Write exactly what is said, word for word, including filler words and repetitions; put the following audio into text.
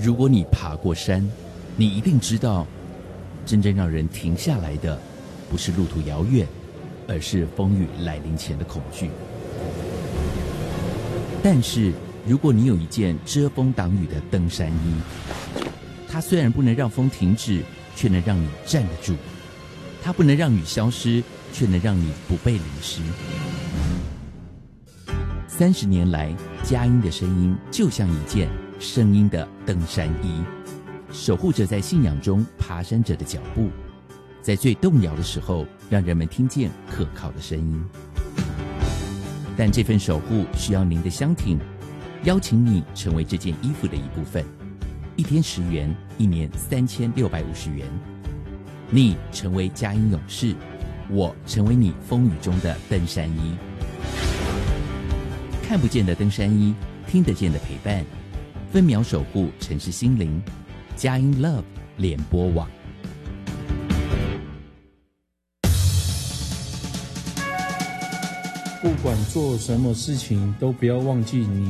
如果你爬过山，你一定知道，真正让人停下来的，不是路途遥远，而是风雨来临前的恐惧。但是，如果你有一件遮风挡雨的登山衣，它虽然不能让风停止，却能让你站得住；它不能让雨消失，却能让你不被淋湿。三十年来，佳音的声音就像一件声音的登山衣，守护着在信仰中爬山者的脚步，在最动摇的时候，让人们听见可靠的声音。但这份守护需要您的相挺，邀请你成为这件衣服的一部分，一天十元，一年三千六百五十元。你成为佳音勇士，我成为你风雨中的登山衣。看不见的登山衣，听得见的陪伴，分秒守护城市心灵。佳音 Love 联播网。 不管做什么事情，都不要忘记你